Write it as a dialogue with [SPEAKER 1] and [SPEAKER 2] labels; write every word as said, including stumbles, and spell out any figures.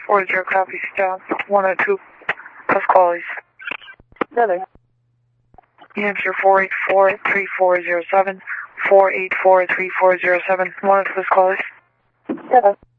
[SPEAKER 1] four zero, copy, stop, one oh two, plus callies.
[SPEAKER 2] Seven.
[SPEAKER 1] New Hampshire four eight four, three four zero seven, four eight four, three four zero seven, one oh two, plus callies.
[SPEAKER 2] Seven.